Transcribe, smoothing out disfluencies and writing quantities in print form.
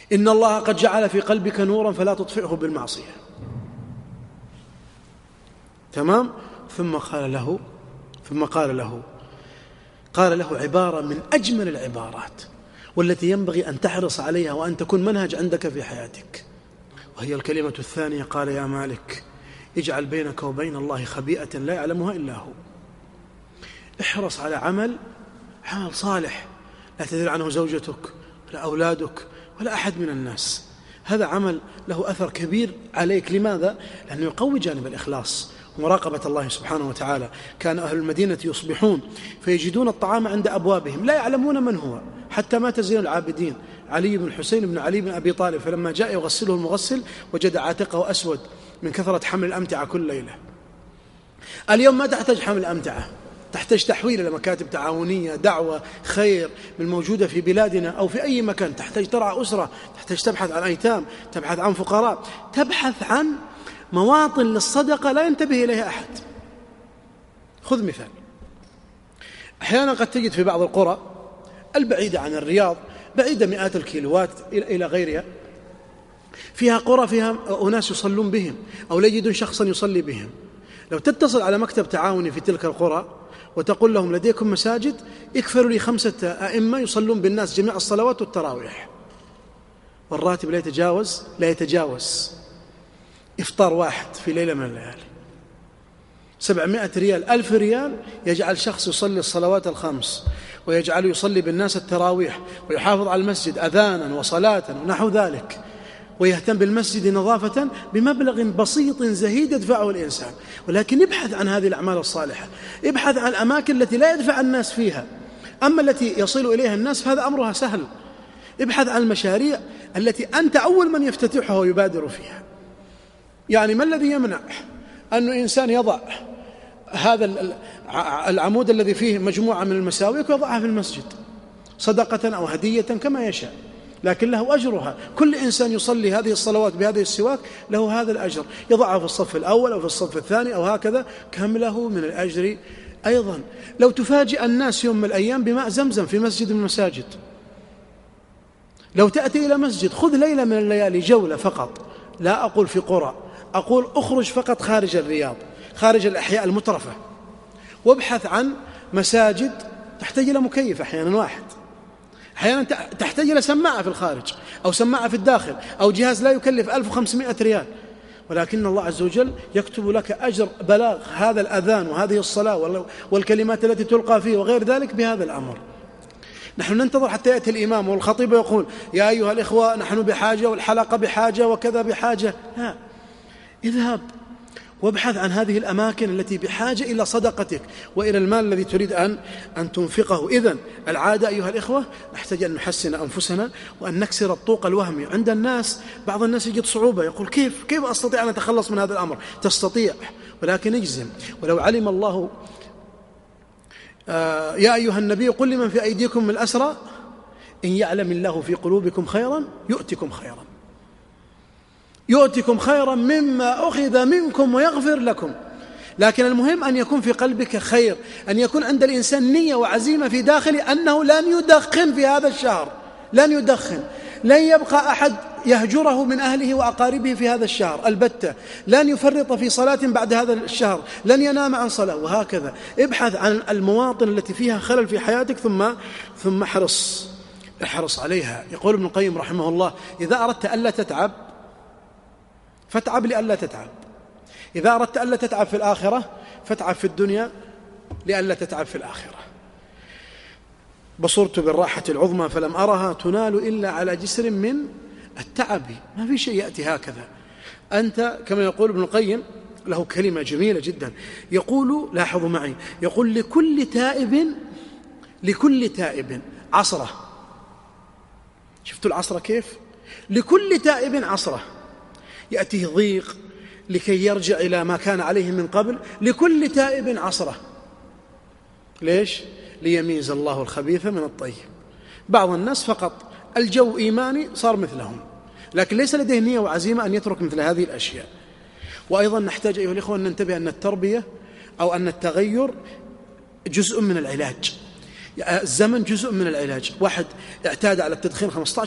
إن الله قد جعل في قلبك نورا فلا تطفئه بالمعصية. تمام. ثم قال له عبارة من أجمل العبارات والتي ينبغي أن تحرص عليها وأن تكون منهج عندك في حياتك، وهي الكلمة الثانية. قال: يا مالك اجعل بينك وبين الله خبيئة لا يعلمها إلا هو. احرص على عمل صالح لا تدري عنه زوجتك ولا أولادك ولا أحد من الناس. هذا عمل له أثر كبير عليك. لماذا؟ لأنه يقوي جانب الإخلاص ومراقبة الله سبحانه وتعالى. كان أهل المدينة يصبحون فيجدون الطعام عند أبوابهم لا يعلمون من هو، حتى مات زين العابدين علي بن الحسين بن علي بن أبي طالب، فلما جاء يغسله المغسل وجد عاتقه أسود من كثرة حمل الأمتعة كل ليلة. اليوم ما تحتاج حمل أمتعة، تحتاج تحويل إلى مكاتب تعاونية، دعوة خير من موجودة في بلادنا أو في أي مكان. تحتاج ترعى أسرة، تحتاج تبحث عن أيتام، تبحث عن فقراء، تبحث عن مواطن للصدقة لا ينتبه إليها أحد. خذ مثال: أحيانا قد تجد في بعض القرى البعيدة عن الرياض، بعيدة مئات الكيلوات إلى غيرها، فيها قرى فيها أناس يصلون بهم أو لا يجدون شخصا يصلي بهم. لو تتصل على مكتب تعاوني في تلك القرى وتقول لهم لديكم مساجد، اكفلوا لي 5 أئمة يصلون بالناس جميع الصلوات والتراويح، والراتب لا يتجاوز إفطار واحد في ليلة من الليالي. 700 ريال، 1000 ريال يجعل شخص يصلي الصلوات الخمس، ويجعله يصلي بالناس التراويح، ويحافظ على المسجد أذانا وصلاة ونحو ذلك، ويهتم بالمسجد نظافة بمبلغ بسيط زهيد يدفعه الإنسان. ولكن ابحث عن هذه الأعمال الصالحة، ابحث عن الأماكن التي لا يدفع الناس فيها، أما التي يصل إليها الناس فهذا أمرها سهل. ابحث عن المشاريع التي أنت أول من يفتتحها ويبادر فيها. يعني ما الذي يمنع أن إنسان يضع هذا العمود الذي فيه مجموعة من المساويك ويضعها في المسجد صدقة أو هدية كما يشاء، لكن له أجرها. كل إنسان يصلي هذه الصلوات بهذه السواك له هذا الأجر، يضعها في الصف الأول أو في الصف الثاني أو هكذا، كم له من الأجر أيضا. لو تفاجئ الناس يوم من الأيام بماء زمزم في مسجد من المساجد، لو تأتي إلى مسجد خذ ليلة من الليالي جولة فقط، لا أقول في قرى، أقول أخرج فقط خارج الرياض، خارج الأحياء المترفة، وابحث عن مساجد تحتاج إلى مكيف أحيانا واحد، أحيانا تحتاج إلى سماعة في الخارج أو سماعة في الداخل أو جهاز لا يكلف 1500 ريال، ولكن الله عز وجل يكتب لك أجر بلاغ هذا الأذان وهذه الصلاة والكلمات التي تلقى فيه وغير ذلك بهذا الأمر. نحن ننتظر حتى يأتي الإمام والخطيب يقول يا أيها الإخوة نحن بحاجة والحلقة بحاجة وكذا بحاجة، لا، اذهب وابحث عن هذه الأماكن التي بحاجة إلى صدقتك وإلى المال الذي تريد أن تنفقه. إذن العادة أيها الإخوة نحتاج أن نحسن أنفسنا وأن نكسر الطوق الوهمي عند الناس. بعض الناس يجد صعوبة، يقول كيف أستطيع أن أتخلص من هذا الأمر؟ تستطيع، ولكن اجزم. ولو علم الله يا أيها النبي قل لمن في أيديكم من الأسرى إن يعلم الله في قلوبكم خيرا يؤتكم خيرا مما أخذ منكم ويغفر لكم. لكن المهم أن يكون في قلبك خير، أن يكون عند الإنسان نية وعزيمة في داخله أنه لن يدخن في هذا الشهر، لن يبقى أحد يهجره من أهله وأقاربه في هذا الشهر البتة، لن يفرط في صلاة بعد هذا الشهر، لن ينام عن صلاة، وهكذا. ابحث عن المواطن التي فيها خلل في حياتك ثم احرص عليها. يقول ابن القيم رحمه الله إذا أردت ألا تتعب فاتعب لألا تتعب، إذا أردت ألا تتعب في الآخرة فاتعب في الدنيا لألا تتعب في الآخرة. بصرت بالراحة العظمى فلم أرها تنال إلا على جسر من التعب. ما في شيء يأتي هكذا. أنت كما يقول ابن القيم له كلمة جميلة جدا، يقول لاحظوا معي، يقول لكل تائب عصرة. شفتوا العصرة كيف؟ لكل تائب عصرة، يأتيه ضيق لكي يرجع إلى ما كان عليه من قبل. لكل تائب عصرة. ليش؟ ليميز الله الخبيث من الطيب. بعض الناس فقط الجو إيماني صار مثلهم، لكن ليس لديه نية وعزيمة أن يترك مثل هذه الأشياء. وأيضا نحتاج أيها الإخوة أن ننتبه أن التربية أو أن التغير جزء من العلاج. الزمن جزء من العلاج. واحد اعتاد على التدخين 15